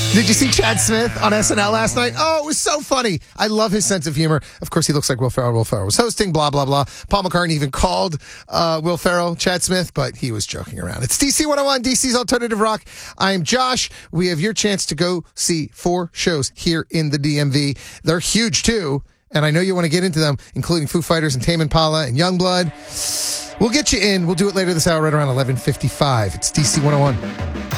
Did you see Chad Smith on SNL last night? Oh, it was so funny. I love his sense of humor. Of course, he looks like Will Ferrell. Will Ferrell was hosting, blah, blah, blah. Paul McCartney even called Will Ferrell Chad Smith, but he was joking around. It's DC 101, DC's Alternative Rock. I'm Josh. We have your chance to go see 4 shows here in the DMV. They're huge, too, and I know you want to get into them, including Foo Fighters and Tame Impala and Youngblood. We'll get you in. We'll do it later this hour right around 11:55. It's DC 101.